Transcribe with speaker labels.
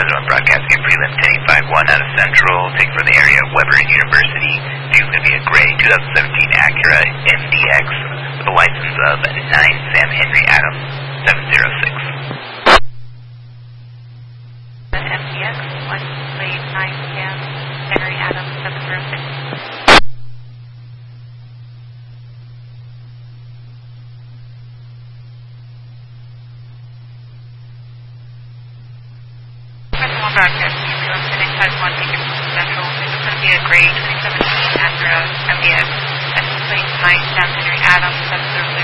Speaker 1: 1 broadcasting at prelim 1051 out of Central. Take for the area of Weber University. It's going to be a gray 2017 Acura MDX with a license of 9 Sam Henry Adams 706.
Speaker 2: The MDX, license plate 9 Sam Henry Adams 706. Broadcast prelim 1051 taken from Central. This is going to be a gray 2017 Acura MDX. License plate 9 Sam Henry Adams 706.